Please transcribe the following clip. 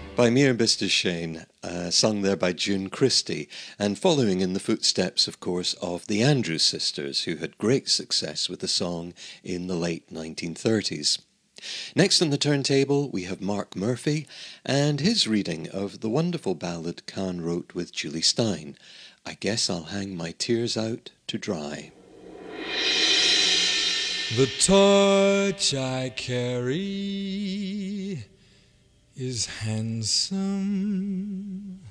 By Mir Bistishane, sung there by June Christie, and following in the footsteps, of course, of the Andrews Sisters, who had great success with the song in the late 1930s. Next on the turntable, we have Mark Murphy and his reading of the wonderful ballad Kahn wrote with Julie Stein, I Guess I'll Hang My Tears Out to Dry. The torch I carry is handsome,